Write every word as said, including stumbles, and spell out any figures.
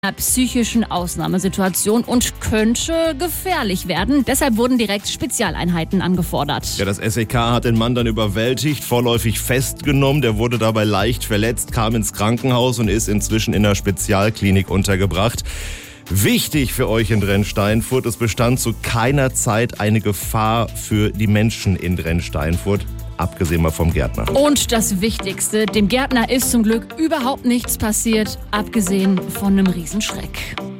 einer psychischen Ausnahmesituation und könnte gefährlich werden. Deshalb wurden direkt Spezialeinheiten angefordert. Ja, das S E K hat den Mann dann überwältigt, vorläufig festgenommen. Der wurde dabei leicht verletzt, kam ins Krankenhaus und ist inzwischen in einer Spezialklinik untergebracht. Wichtig für euch in Drenn-Steinfurt, es bestand zu keiner Zeit eine Gefahr für die Menschen in Drenn-Steinfurt, abgesehen mal vom Gärtner. Und das Wichtigste, dem Gärtner ist zum Glück überhaupt nichts passiert, abgesehen von einem Riesenschreck.